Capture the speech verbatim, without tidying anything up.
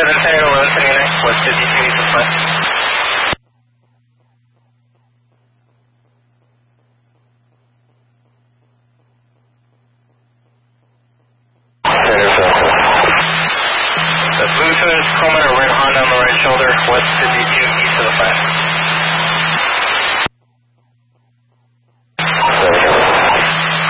seven ten eleven seventy-nine, West fifty-two east of five. The Blue Twins, Coleman, red Honda on the right shoulder, West fifty-two east of the five.